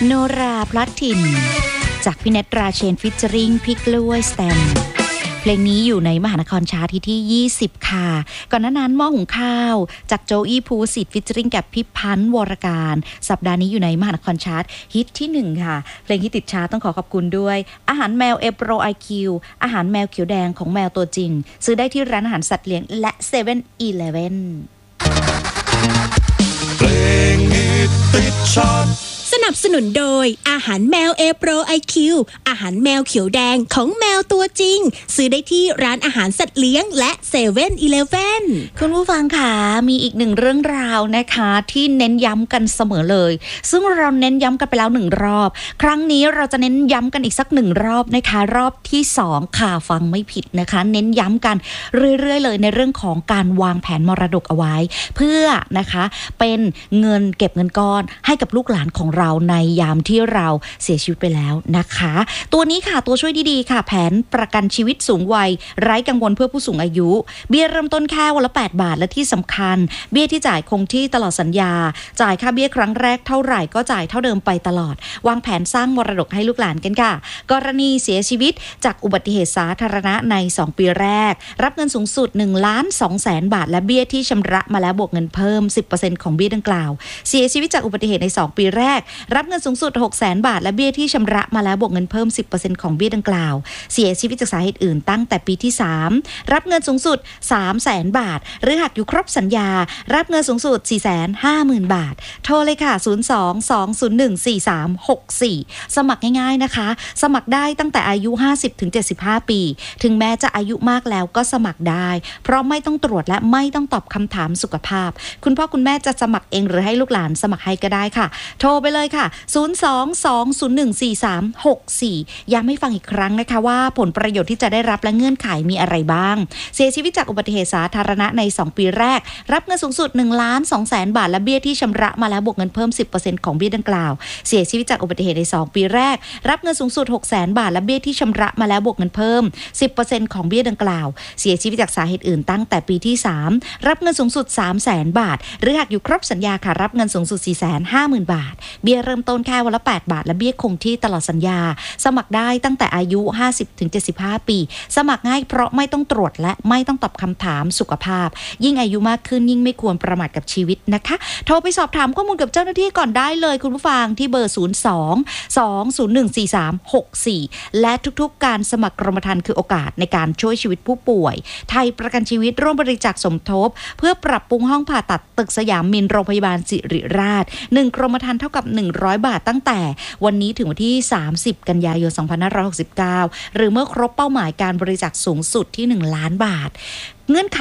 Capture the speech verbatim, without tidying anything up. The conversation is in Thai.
โนราพลัดถิ่นจากพี่เนตราเชนฟิชเจอริงพี่กล้วยสแตมเพลงนี้อยู่ในมหานครชาร์ตที่ยี่สิบค่ะก่อนหน้านั้นหม้อหุงข้าวจากโจอี้ภูสิทธิ์ฟิชเจอริงกับพี่พันธ์วรการสัปดาห์นี้อยู่ในมหานครชาร์ตฮิตที่หนึ่งค่ะเพลงที่ติดชาร์ตต้องขอขอบคุณด้วยอาหารแมวเอโปรไอคิวอาหารแมวเขียวแดงของแมวตัวจริงซื้อได้ที่ร้านอาหารสัตว์เลี้ยงและเซเว่นอีเลฟเว่นเพลงฮิตติดชาร์ตสนับสนุนโดยอาหารแมวเอโปรไอคิวอาหารแมวเขียวแดงของแมวตัวจริงซื้อได้ที่ร้านอาหารสัตว์เลี้ยงและเซเว่นอีเลฟเว่นคุณผู้ฟังค่ะมีอีกหนึ่งเรื่องราวนะคะที่เน้นย้ำกันเสมอเลยซึ่งเราเน้นย้ำกันไปแล้วหนึ่งรอบครั้งนี้เราจะเน้นย้ำกันอีกสักหนึ่งรอบนะคะรอบที่สองค่ะฟังไม่ผิดนะคะเน้นย้ำกันเรื่อยๆเลยในเรื่องของการวางแผนมรดกเอาไว้เพื่อนะคะเป็นเงินเก็บเงินก้อนให้กับลูกหลานของเราในยามที่เราเสียชีวิตไปแล้วนะคะตัวนี้ค่ะตัวช่วยดีๆค่ะแผนประกันชีวิตสูงวัยไร้กังวลเพื่อผู้สูงอายุเบี้ยเริ่มต้นแค่วันละแปดบาทและที่สำคัญเบี้ยที่จ่ายคงที่ตลอดสัญญาจ่ายค่าเบี้ยครั้งแรกเท่าไหร่ก็จ่ายเท่าเดิมไปตลอดวางแผนสร้างมรดกให้ลูกหลานกันค่ะกรณีเสียชีวิตจากอุบัติเหตุสาธารณะในสองปีแรกรับเงินสูงสุดหนึ่งล้านสองแสนบาทและเบี้ยที่ชำระมาแล้วบวกเงินเพิ่ม สิบเปอร์เซ็นต์ ของเบี้ยดังกล่าวเสียชีวิตจากอุบัติเหตุในสองปีแรกรับเงินสูงสุด หกแสน บาทและเบี้ยที่ชำระมาแล้วบวกเงินเพิ่ม สิบเปอร์เซ็นต์ ของเบี้ยดังกล่าวเสียชีวิตจากสาเหตุอื่นตั้งแต่ปีที่สามรับเงินสูงสุด สามแสน บาทหรือหากอยู่ครบสัญญารับเงินสูงสุด สี่แสนห้าหมื่น บาทโทรเลยค่ะศูนย์ สอง สอง ศูนย์ หนึ่ง สี่ สาม หก สี่สมัครง่ายๆนะคะสมัครได้ตั้งแต่อายุ ห้าสิบถึงเจ็ดสิบห้า ปีถึงแม้จะอายุมากแล้วก็สมัครได้เพราะไม่ต้องตรวจและไม่ต้องตอบคำถามสุขภาพคุณพ่อคุณแม่จะสมัครเองหรือให้ลูกหลานสมัครให้ก็ได้ค่ะโทรไปเลยค่ะศูนย์ สอง สอง ศูนย์ หนึ่ง สี่ สาม หก สี่ย้ำให้ฟังอีกครั้งนะคะว่าผลประโยชน์ที่จะได้รับและเงื่อนไขมีอะไรบ้างเสียชีวิตจากอุบัติเหตุสาธารณะในสองปีแรกรับเงินสูงสุด หนึ่งล้านสองแสน บาทและเบี้ยที่ชำระมาแล้วบวกเงินเพิ่ม สิบเปอร์เซ็นต์ ของเบี้ยดังกล่าวเสียชีวิตจากอุบัติเหตุในสองปีแรกรับเงินสูงสุด หกแสน บาทและเบี้ยที่ชำระมาแล้วบวกเงินเพิ่ม สิบเปอร์เซ็นต์ ของเบี้ยดังกล่าวเสียชีวิตจากสาเหตุอื่นตั้งแต่ปีที่สามรับเงินสูงสุด สามแสน บาทหรือหากอยู่ครบสัญญาค่ะรับเงินสูงสุด สี่แสนห้าหมื่น บาทเบี้ยเริ่มต้นแค่วันละแปดบาทและเบี้ยคงที่ตลอดสัญญาสมัครได้ตั้งแต่อายุ ห้าสิบถึงเจ็ดสิบห้า ปีสมัครง่ายเพราะไม่ต้องตรวจและไม่ต้องตอบคำถามสุขภาพยิ่งอายุมากขึ้นยิ่งไม่ควรประมาทกับชีวิตนะคะโทรไปสอบถามข้อมูลกับเจ้าหน้าที่ก่อนได้เลยคุณผู้ฟังที่เบอร์ ศูนย์ สอง สอง ศูนย์ หนึ่ง สี่ สาม หก สี่และทุกๆการสมัครกรมธรรม์คือโอกาสในการช่วยชีวิตผู้ป่วยไทยประกันชีวิตร่วมบริจาคสมทบเพื่อปรับปรุงห้องผ่าตัดตึกสยามมินโรงพยาบาลศิริราชหนึ่งกรมธรรม์เท่ากับหนึ่งร้อยบาทตั้งแต่วันนี้ถึงวันที่สามสิบกันยายนสองพันห้าร้อยหกสิบเก้าหรือเมื่อครบเป้าหมายการบริจาคสูงสุดที่หนึ่งล้านบาทเงื่อนไข